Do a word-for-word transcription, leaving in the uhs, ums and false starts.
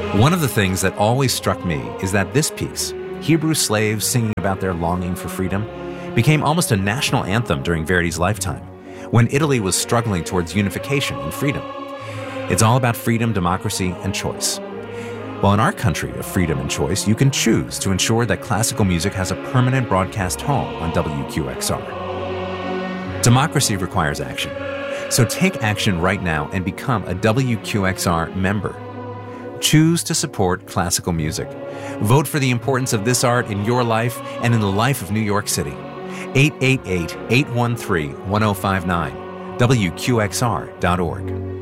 One of the things that always struck me is that this piece, Hebrew slaves singing about their longing for freedom, became almost a national anthem during Verdi's lifetime, when Italy was struggling towards unification and freedom. It's all about freedom, democracy, and choice. Well, in our country of freedom and choice, you can choose to ensure that classical music has a permanent broadcast home on W Q X R. Democracy requires action, so take action right now and become a W Q X R member. Choose to support classical music. Vote for the importance of this art in your life and in the life of New York City. eight eight eight, eight one three, one zero five nine, W Q X R dot org.